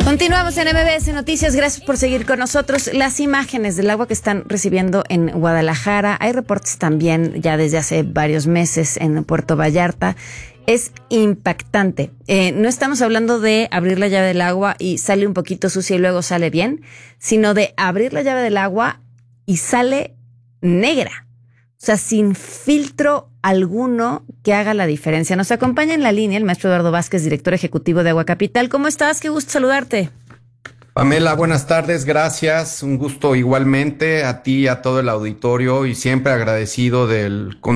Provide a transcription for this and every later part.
Continuamos en MBS Noticias, gracias por seguir con nosotros. Las imágenes del agua que están recibiendo en Guadalajara, hay reportes también ya desde hace varios meses en Puerto Vallarta, es impactante. No estamos hablando de abrir la llave del agua y sale un poquito sucia y luego sale bien, sino de abrir la llave del agua y sale negra. O sea, sin filtro alguno que haga la diferencia. Nos acompaña en la línea el maestro Eduardo Vázquez, director ejecutivo de Agua Capital. ¿Cómo estás? Qué gusto saludarte. Pamela, buenas tardes, gracias. Un gusto igualmente a ti y a todo el auditorio y siempre agradecido de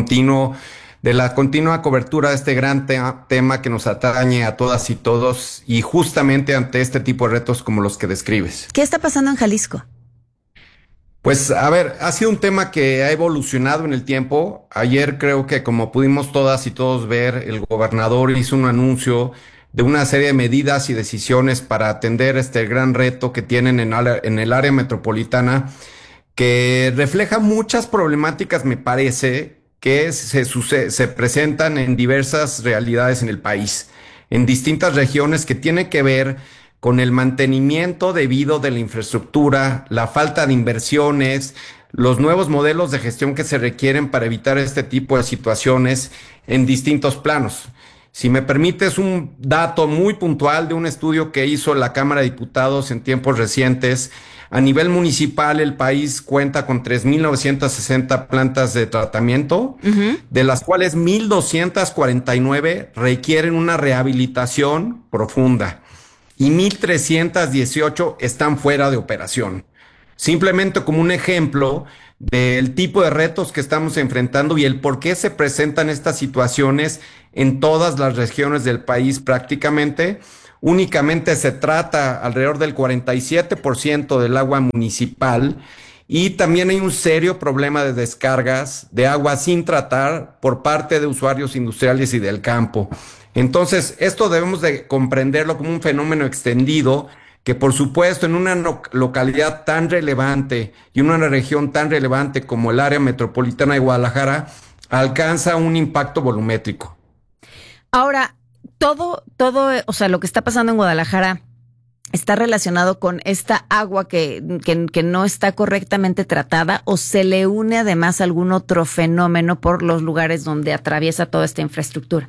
la continua cobertura de este gran tema que nos atañe a todas y todos y justamente ante este tipo de retos como los que describes. ¿Qué está pasando en Jalisco? Pues, a ver, ha sido un tema que ha evolucionado en el tiempo. Ayer creo que como pudimos todas y todos ver, el gobernador hizo un anuncio de una serie de medidas y decisiones para atender este gran reto que tienen en el área metropolitana, que refleja muchas problemáticas, me parece, que se presentan en diversas realidades en el país, en distintas regiones que tienen que ver con el mantenimiento debido de la infraestructura, la falta de inversiones, los nuevos modelos de gestión que se requieren para evitar este tipo de situaciones en distintos planos. Si me permites un dato muy puntual de un estudio que hizo la Cámara de Diputados en tiempos recientes, a nivel municipal el país cuenta con 3,960 plantas de tratamiento, de las cuales 1,249 requieren una rehabilitación profunda y 1,318 están fuera de operación. Simplemente como un ejemplo del tipo de retos que estamos enfrentando y el por qué se presentan estas situaciones en todas las regiones del país prácticamente. Únicamente se trata alrededor del 47% del agua municipal y también hay un serio problema de descargas de agua sin tratar por parte de usuarios industriales y del campo. Entonces, esto debemos de comprenderlo como un fenómeno extendido que, por supuesto, en una localidad tan relevante y en una región tan relevante como el área metropolitana de Guadalajara, alcanza un impacto volumétrico. Ahora, todo, o sea, lo que está pasando en Guadalajara está relacionado con esta agua que no está correctamente tratada, o se le une además algún otro fenómeno por los lugares donde atraviesa toda esta infraestructura.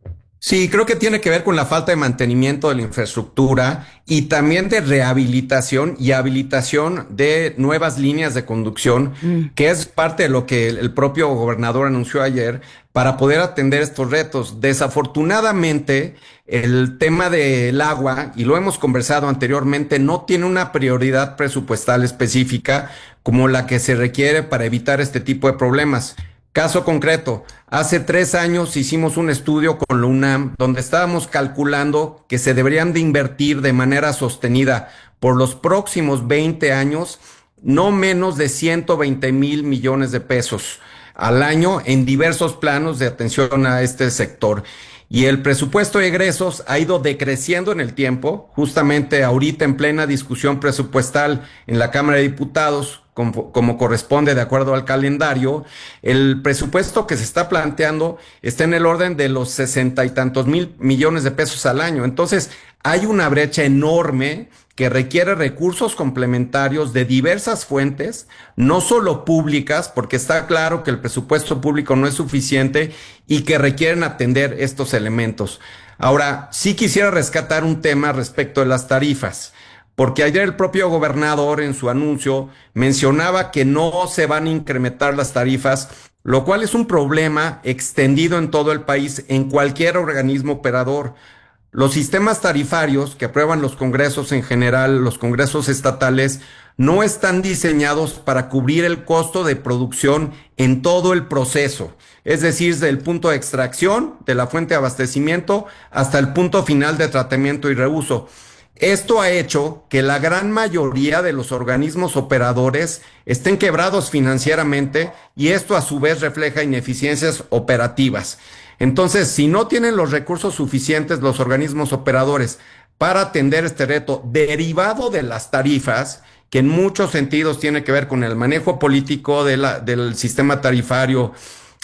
Sí, creo que tiene que ver con la falta de mantenimiento de la infraestructura y también de rehabilitación y habilitación de nuevas líneas de conducción, que es parte de lo que el propio gobernador anunció ayer para poder atender estos retos. Desafortunadamente, el tema del agua, y lo hemos conversado anteriormente, no tiene una prioridad presupuestal específica como la que se requiere para evitar este tipo de problemas. Caso concreto, hace 3 años hicimos un estudio con la UNAM donde estábamos calculando que se deberían de invertir de manera sostenida por los próximos 20 años no menos de 120,000 millones de pesos al año en diversos planos de atención a este sector. Y el presupuesto de egresos ha ido decreciendo en el tiempo, justamente ahorita en plena discusión presupuestal en la Cámara de Diputados, como corresponde de acuerdo al calendario. El presupuesto que se está planteando está en el orden de los 60 y tantos mil millones de pesos al año. Entonces, hay una brecha enorme que requiere recursos complementarios de diversas fuentes, no solo públicas, porque está claro que el presupuesto público no es suficiente y que requieren atender estos elementos. Ahora, sí quisiera rescatar un tema respecto de las tarifas, porque ayer el propio gobernador en su anuncio mencionaba que no se van a incrementar las tarifas, lo cual es un problema extendido en todo el país, en cualquier organismo operador. Los sistemas tarifarios que aprueban los congresos en general, los congresos estatales, no están diseñados para cubrir el costo de producción en todo el proceso. Es decir, desde el punto de extracción de la fuente de abastecimiento hasta el punto final de tratamiento y reuso. Esto ha hecho que la gran mayoría de los organismos operadores estén quebrados financieramente y esto a su vez refleja ineficiencias operativas. Entonces, si no tienen los recursos suficientes los organismos operadores para atender este reto derivado de las tarifas, que en muchos sentidos tiene que ver con el manejo político del sistema tarifario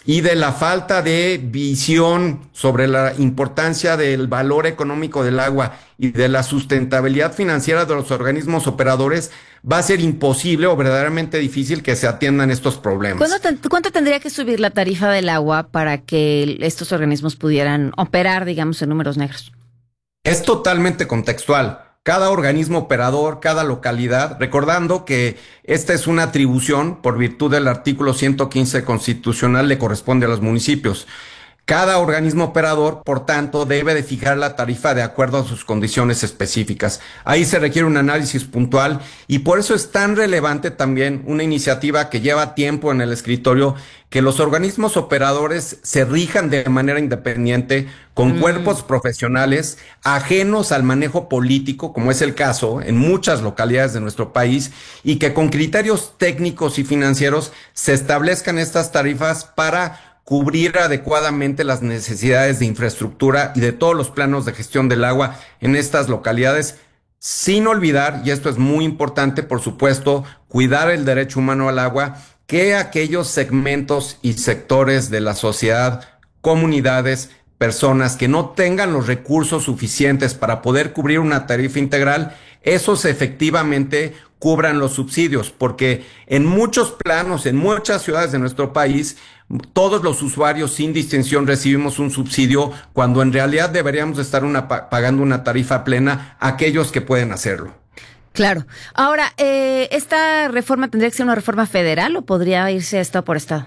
y de la falta de visión sobre la importancia del valor económico del agua y de la sustentabilidad financiera de los organismos operadores, va a ser imposible o verdaderamente difícil que se atiendan estos problemas. ¿Cuánto tendría que subir la tarifa del agua para que estos organismos pudieran operar, digamos, en números negros? Es totalmente contextual. Cada organismo operador, cada localidad, recordando que esta es una atribución por virtud del artículo 115 constitucional, le corresponde a los municipios. Cada organismo operador, por tanto, debe de fijar la tarifa de acuerdo a sus condiciones específicas. Ahí se requiere un análisis puntual y por eso es tan relevante también una iniciativa que lleva tiempo en el escritorio, que los organismos operadores se rijan de manera independiente con cuerpos profesionales ajenos al manejo político, como es el caso en muchas localidades de nuestro país, y que con criterios técnicos y financieros se establezcan estas tarifas para cubrir adecuadamente las necesidades de infraestructura y de todos los planos de gestión del agua en estas localidades, sin olvidar, y esto es muy importante, por supuesto, cuidar el derecho humano al agua, que aquellos segmentos y sectores de la sociedad, comunidades, personas que no tengan los recursos suficientes para poder cubrir una tarifa integral, esos efectivamente cubran los subsidios, porque en muchos planos, en muchas ciudades de nuestro país, todos los usuarios sin distinción recibimos un subsidio cuando en realidad deberíamos estar pagando una tarifa plena a aquellos que pueden hacerlo. Claro. Ahora, ¿esta reforma tendría que ser una reforma federal o podría irse estado por estado?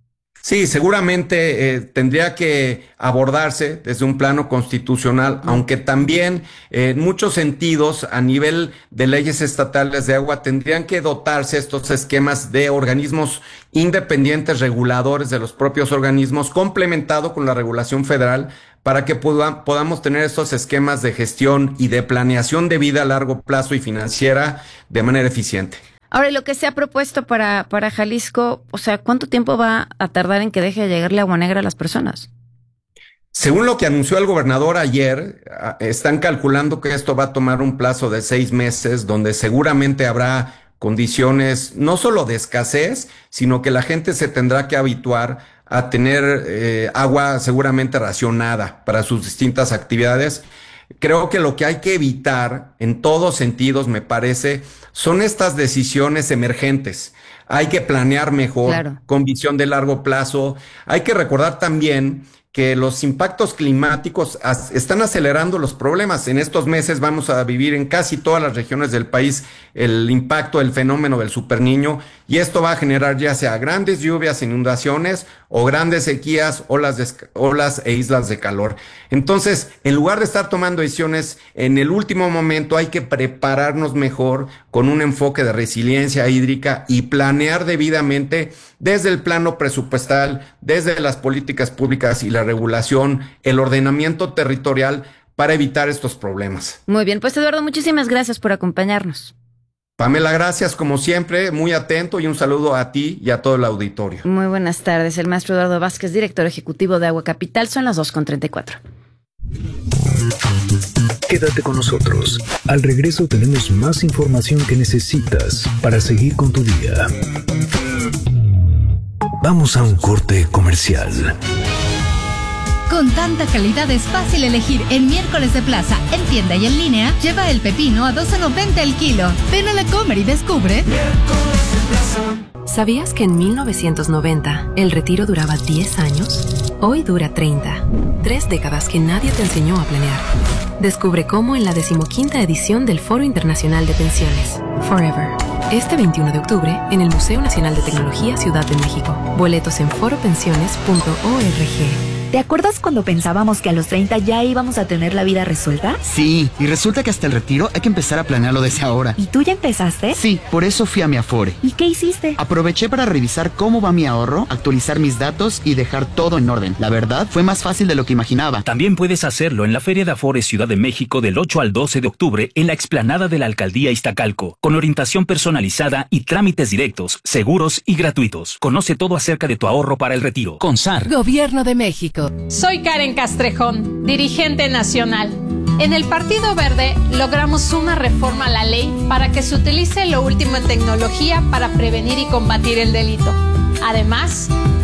Sí, seguramente tendría que abordarse desde un plano constitucional, aunque también en muchos sentidos a nivel de leyes estatales de agua tendrían que dotarse estos esquemas de organismos independientes reguladores de los propios organismos, complementado con la regulación federal, para que podamos tener estos esquemas de gestión y de planeación de vida a largo plazo y financiera de manera eficiente. Ahora, lo que se ha propuesto para Jalisco, o sea, ¿cuánto tiempo va a tardar en que deje de llegarle agua negra a las personas? Según lo que anunció el gobernador ayer, están calculando que esto va a tomar un plazo de 6 meses, donde seguramente habrá condiciones no solo de escasez, sino que la gente se tendrá que habituar a tener agua seguramente racionada para sus distintas actividades. Creo que lo que hay que evitar en todos sentidos, me parece, son estas decisiones emergentes. Hay que planear mejor, claro, con visión de largo plazo. Hay que recordar también que los impactos climáticos están acelerando los problemas. En estos meses vamos a vivir en casi todas las regiones del país el impacto del fenómeno del superniño, y esto va a generar ya sea grandes lluvias, inundaciones o grandes sequías, olas e islas de calor. Entonces, en lugar de estar tomando decisiones en el último momento, hay que prepararnos mejor con un enfoque de resiliencia hídrica y planear debidamente desde el plano presupuestal, desde las políticas públicas y la regulación, el ordenamiento territorial para evitar estos problemas. Muy bien, pues Eduardo, muchísimas gracias por acompañarnos. Pamela, gracias como siempre, muy atento, y un saludo a ti y a todo el auditorio. Muy buenas tardes, el maestro Eduardo Vázquez, director ejecutivo de Agua Capital. Son las 2:34. Quédate con nosotros. Al regreso tenemos más información que necesitas para seguir con tu día. Vamos a un corte comercial. Con tanta calidad es fácil elegir en Miércoles de Plaza, en tienda y en línea. Lleva el pepino a $12.90 el kilo. Ven a la Comer y descubre. ¿Sabías que en 1990 el retiro duraba 10 años? Hoy dura 30. 3 décadas que nadie te enseñó a planear. Descubre cómo en la 15ª edición del Foro Internacional de Pensiones, Forever. Este 21 de octubre en el Museo Nacional de Tecnología, Ciudad de México. Boletos en foropensiones.org. ¿Te acuerdas cuando pensábamos que a los 30 ya íbamos a tener la vida resuelta? Sí, y resulta que hasta el retiro hay que empezar a planearlo desde ahora. ¿Y tú ya empezaste? Sí, por eso fui a mi Afore. ¿Y qué hiciste? Aproveché para revisar cómo va mi ahorro, actualizar mis datos y dejar todo en orden. La verdad, fue más fácil de lo que imaginaba. También puedes hacerlo en la Feria de Afore Ciudad de México del 8 al 12 de octubre en la explanada de la Alcaldía Iztacalco, con orientación personalizada y trámites directos, seguros y gratuitos. Conoce todo acerca de tu ahorro para el retiro. CONSAR. Gobierno de México. Soy Karen Castrejón, dirigente nacional. En el Partido Verde logramos una reforma a la ley para que se utilice lo último en tecnología para prevenir y combatir el delito. Además,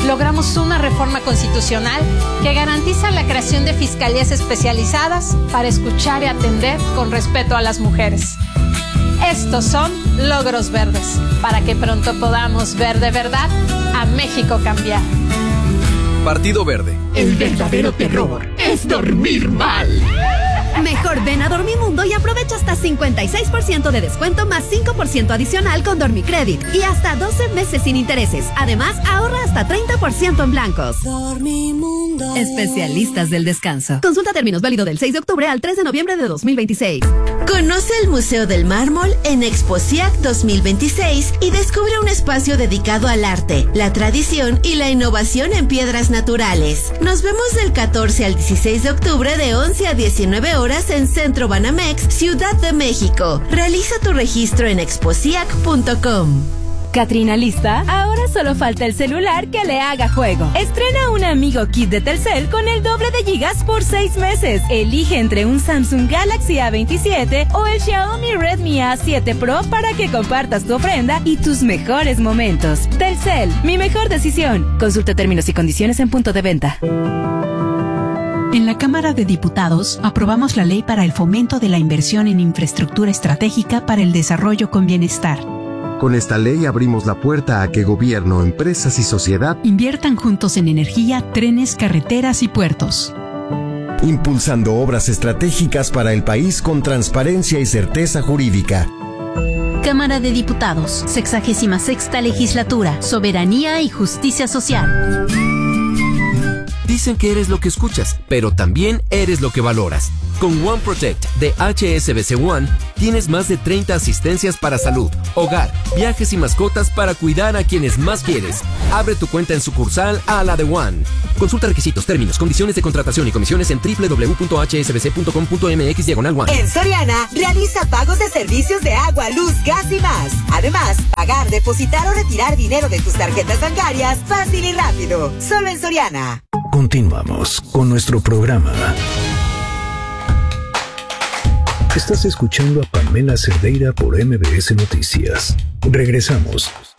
logramos una reforma constitucional que garantiza la creación de fiscalías especializadas para escuchar y atender con respeto a las mujeres. Estos son logros verdes, para que pronto podamos ver de verdad a México cambiar. Partido Verde. El verdadero terror es dormir mal. Mejor ven a Dormimundo y aprovecha hasta 56% de descuento más 5% adicional con Dormicredit y hasta 12 meses sin intereses. Además, ahorra hasta 30% en blancos. Dormimundo. Especialistas del descanso. Consulta términos, válido del 6 de octubre al 3 de noviembre de 2026. Conoce el Museo del Mármol en Exposiac 2026 y descubre un espacio dedicado al arte, la tradición y la innovación en piedras naturales. Nos vemos del 14 al 16 de octubre de 11 a 19 horas en Centro Banamex, Ciudad de México. Realiza tu registro en exposiac.com. ¿Catrina lista? Ahora solo falta el celular que le haga juego. Estrena un amigo kit de Telcel con el doble de gigas por 6 meses. Elige entre un Samsung Galaxy A27 o el Xiaomi Redmi A7 Pro para que compartas tu ofrenda y tus mejores momentos. Telcel, mi mejor decisión. Consulta términos y condiciones en punto de venta. En la Cámara de Diputados aprobamos la ley para el fomento de la inversión en infraestructura estratégica para el desarrollo con bienestar. Con esta ley abrimos la puerta a que gobierno, empresas y sociedad inviertan juntos en energía, trenes, carreteras y puertos. Impulsando obras estratégicas para el país con transparencia y certeza jurídica. Cámara de Diputados, 66ª Legislatura, Soberanía y Justicia Social. Dicen que eres lo que escuchas, pero también eres lo que valoras. Con One Protect de HSBC One, tienes más de 30 asistencias para salud, hogar, viajes y mascotas para cuidar a quienes más quieres. Abre tu cuenta en sucursal a la de One. Consulta requisitos, términos, condiciones de contratación y comisiones en www.hsbc.com.mx/One. En Soriana, realiza pagos de servicios de agua, luz, gas y más. Además, pagar, depositar o retirar dinero de tus tarjetas bancarias fácil y rápido. Solo en Soriana. Continuamos con nuestro programa. Estás escuchando a Pamela Cerdeira por MBS Noticias. Regresamos.